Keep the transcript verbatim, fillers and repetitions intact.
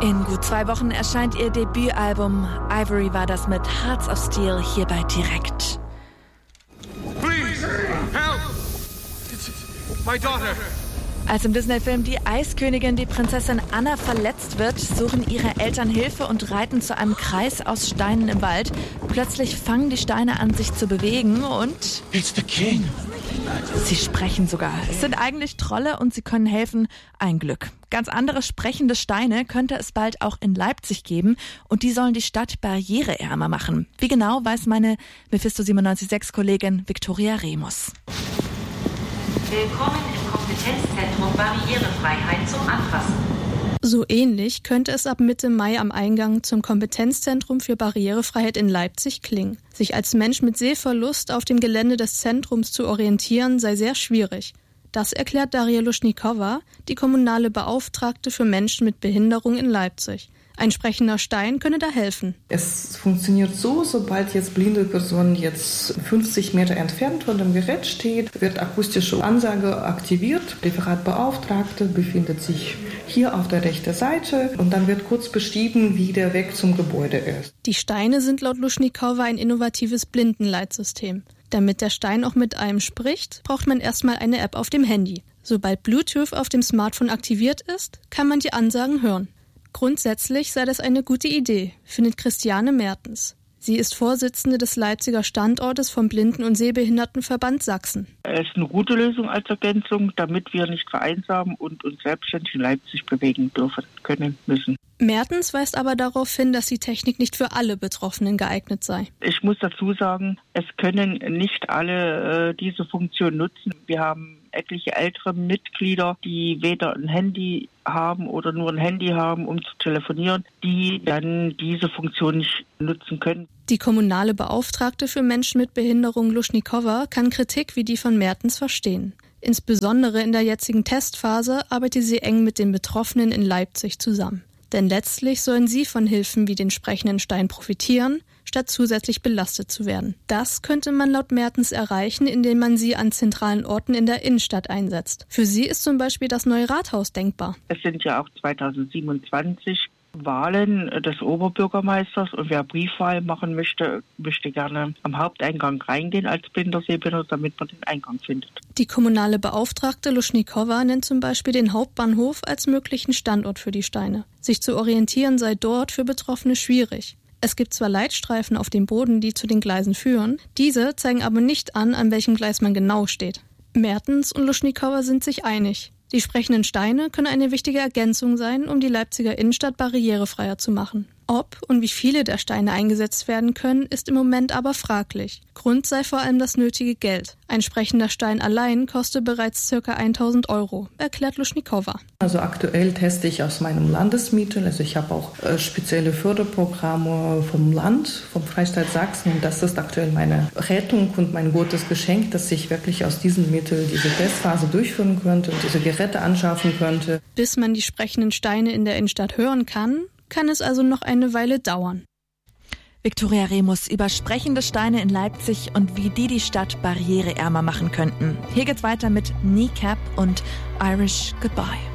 In gut zwei Wochen erscheint ihr Debütalbum. Ivory war das mit Hearts of Steel hierbei direkt. Please, help! It's my daughter. Als im Disney-Film Die Eiskönigin, die Prinzessin Anna, verletzt wird, suchen ihre Eltern Hilfe und reiten zu einem Kreis aus Steinen im Wald. Plötzlich fangen die Steine an, sich zu bewegen und... It's the king. Sie sprechen sogar. Es sind eigentlich Trolle und sie können helfen. Ein Glück. Ganz andere sprechende Steine könnte es bald auch in Leipzig geben und die sollen die Stadt barriereärmer machen. Wie genau, weiß meine Mephisto siebenundneunzig Komma sechs-Kollegin Viktoria Remus. Willkommen im Kompetenzzentrum Barrierefreiheit zum Anfassen. So ähnlich könnte es ab Mitte Mai am Eingang zum Kompetenzzentrum für Barrierefreiheit in Leipzig klingen. Sich als Mensch mit Sehverlust auf dem Gelände des Zentrums zu orientieren, sei sehr schwierig. Das erklärt Daria Luschnikowa, die kommunale Beauftragte für Menschen mit Behinderung in Leipzig. Ein sprechender Stein könne da helfen. Es funktioniert so, sobald jetzt blinde Person jetzt fünfzig Meter entfernt von dem Gerät steht, wird akustische Ansage aktiviert. Der Referatbeauftragte befindet sich hier auf der rechten Seite und dann wird kurz beschrieben, wie der Weg zum Gebäude ist. Die Steine sind laut Luschnikowa ein innovatives Blindenleitsystem. Damit der Stein auch mit einem spricht, braucht man erstmal eine App auf dem Handy. Sobald Bluetooth auf dem Smartphone aktiviert ist, kann man die Ansagen hören. Grundsätzlich sei das eine gute Idee, findet Christiane Mertens. Sie ist Vorsitzende des Leipziger Standortes vom Blinden- und Sehbehindertenverband Sachsen. Es ist eine gute Lösung als Ergänzung, damit wir nicht vereinsamen und uns selbstständig in Leipzig bewegen dürfen, können, müssen. Mertens weist aber darauf hin, dass die Technik nicht für alle Betroffenen geeignet sei. Ich muss dazu sagen, es können nicht alle äh, diese Funktion nutzen. Wir haben etliche ältere Mitglieder, die weder ein Handy haben oder nur ein Handy haben, um zu telefonieren, die dann diese Funktion nicht nutzen können. Die kommunale Beauftragte für Menschen mit Behinderung Luschnikowa kann Kritik wie die von Mertens verstehen. Insbesondere in der jetzigen Testphase arbeitet sie eng mit den Betroffenen in Leipzig zusammen. Denn letztlich sollen sie von Hilfen wie den sprechenden Stein profitieren, statt zusätzlich belastet zu werden. Das könnte man laut Mertens erreichen, indem man sie an zentralen Orten in der Innenstadt einsetzt. Für sie ist zum Beispiel das neue Rathaus denkbar. Es sind ja auch zweitausendsiebenundzwanzig Wahlen des Oberbürgermeisters und wer Briefwahl machen möchte, möchte gerne am Haupteingang reingehen als blinder Sehbehinderter, damit man den Eingang findet. Die kommunale Beauftragte Luschnikowa nennt zum Beispiel den Hauptbahnhof als möglichen Standort für die Steine. Sich zu orientieren sei dort für Betroffene schwierig. Es gibt zwar Leitstreifen auf dem Boden, die zu den Gleisen führen, diese zeigen aber nicht an, an welchem Gleis man genau steht. Mertens und Luschnikowa sind sich einig. Die sprechenden Steine können eine wichtige Ergänzung sein, um die Leipziger Innenstadt barrierefreier zu machen. Ob und wie viele der Steine eingesetzt werden können, ist im Moment aber fraglich. Grund sei vor allem das nötige Geld. Ein sprechender Stein allein kostet bereits ca. tausend Euro, erklärt Luschnikowa. Also aktuell teste ich aus meinem Landesmittel, also ich habe auch äh, spezielle Förderprogramme vom Land, vom Freistaat Sachsen und das ist aktuell meine Rettung und mein gutes Geschenk, dass ich wirklich aus diesen Mitteln diese Testphase durchführen könnte und diese Geräte anschaffen könnte. Bis man die sprechenden Steine in der Innenstadt hören kann, kann es also noch eine Weile dauern. Viktoria Remus über sprechende Steine in Leipzig und wie die die Stadt barriereärmer machen könnten. Hier geht's weiter mit Kneecap und Irish Goodbye.